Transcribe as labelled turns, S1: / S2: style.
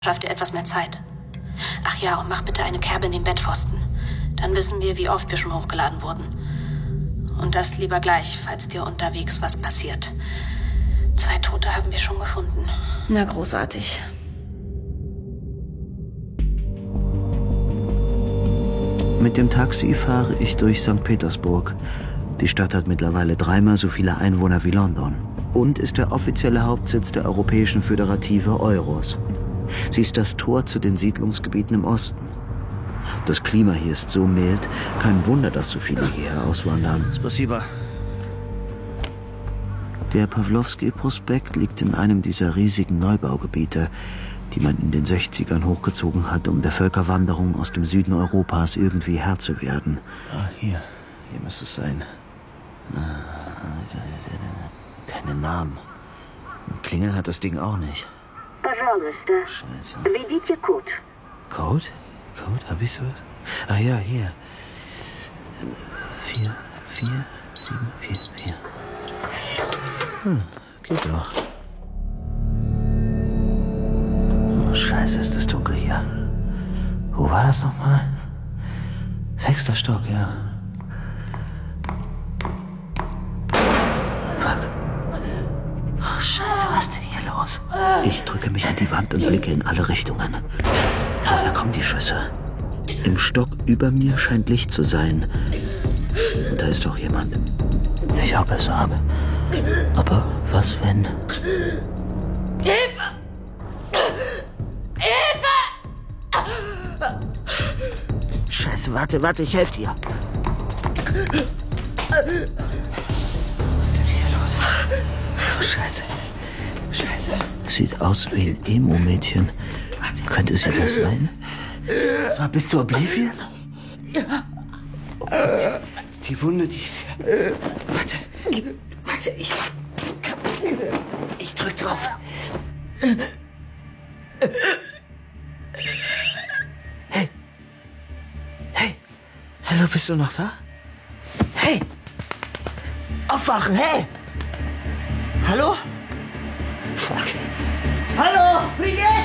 S1: Schaff dir etwas mehr Zeit. Ach ja, und mach bitte eine Kerbe in den Bettpfosten. Dann wissen wir, wie oft wir schon hochgeladen wurden. Und das lieber gleich, falls dir unterwegs was passiert. 2 Tote haben wir schon gefunden.
S2: Na, großartig.
S3: Mit dem Taxi fahre ich durch St. Petersburg. Die Stadt hat mittlerweile 3-mal so viele Einwohner wie London und ist der offizielle Hauptsitz der Europäischen Föderative Euros. Sie ist das Tor zu den Siedlungsgebieten im Osten. Das Klima hier ist so mild, kein Wunder, dass so viele hierher auswandern.
S4: Spasiba.
S3: Der Pawlowski-Prospekt liegt in einem dieser riesigen Neubaugebiete, die man in den 60ern hochgezogen hat, um der Völkerwanderung aus dem Süden Europas irgendwie Herr zu werden.
S4: Ah, hier müsste es sein.
S3: Keine Namen. Und Klingeln hat das Ding auch nicht.
S5: Пожалуйста,
S3: Scheiße.
S5: введите код.
S3: Code? Code? Hab ich sowas? Ah ja, hier. 4, 4, 7, 4, 4. Geht doch. Oh, Scheiße, ist das dunkel hier. Wo war das nochmal? 6. Stock, ja. Fuck. Oh, Scheiße, was ist denn hier los? Ich drücke mich an die Wand und blicke in alle Richtungen. Woher kommen die Schüsse? Im Stock über mir scheint Licht zu sein. Und da ist doch jemand. Ich hau besser ab. Aber was, wenn...
S2: Hilfe! Hilfe!
S3: Scheiße, warte, ich helfe dir.
S4: Was ist denn hier los?
S3: Oh, Scheiße. Sieht aus wie ein Emo-Mädchen. Könnte sie das sein? So, bist du Oblivion?
S2: Ja.
S3: Oh, die Wunde, die ist... Warte, ich drück drauf. Hey, hallo, bist du noch da? Hey, aufwachen, hey! Hallo? Fuck. Hallo, Brigitte!